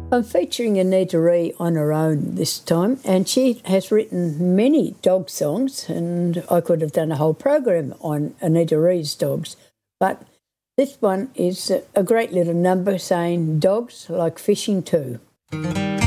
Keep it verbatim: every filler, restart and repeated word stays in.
I'm featuring Anita Ree on her own this time, and she has written many dog songs, and I could have done a whole program on Anita Ree's dogs. But this one is a great little number saying dogs like fishing too.